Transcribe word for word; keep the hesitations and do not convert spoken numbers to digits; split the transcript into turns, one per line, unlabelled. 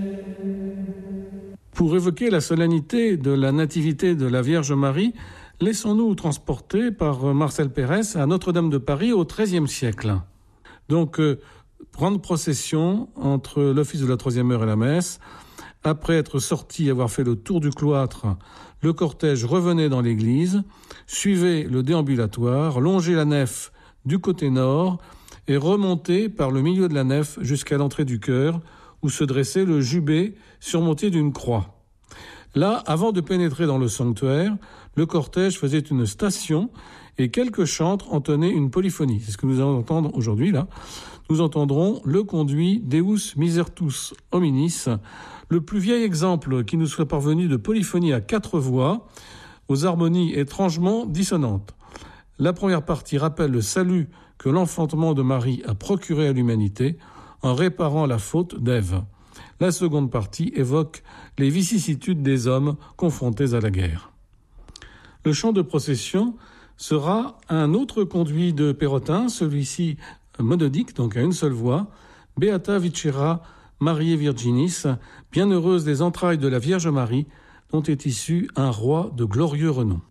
Pour évoquer la solennité de la nativité de la Vierge Marie, laissons-nous transporter par Marcel Pérez à Notre-Dame de Paris au treizième siècle. Donc, euh, prendre procession entre l'office de la troisième heure et la messe. Après être sorti, avoir fait le tour du cloître, le cortège revenait dans l'église, suivait le déambulatoire, longeait la nef du côté nord et remontait par le milieu de la nef jusqu'à l'entrée du chœur, où se dressait le jubé surmonté d'une croix. Là, avant de pénétrer dans le sanctuaire, le cortège faisait une station et quelques chantres entonnaient une polyphonie. C'est ce que nous allons entendre aujourd'hui, là. Nous entendrons le conduit Deus Misertus Hominis, le plus vieil exemple qui nous soit parvenu de polyphonie à quatre voix, aux harmonies étrangement dissonantes. La première partie rappelle le salut que l'enfantement de Marie a procuré à l'humanité en réparant la faute d'Ève. La seconde partie évoque les vicissitudes des hommes confrontés à la guerre. Le chant de procession sera un autre conduit de Perrotin, celui-ci monodique, donc à une seule voix, Beata Vicera Mariae Virginis, bienheureuse des entrailles de la Vierge Marie, dont est issu un roi de glorieux renom.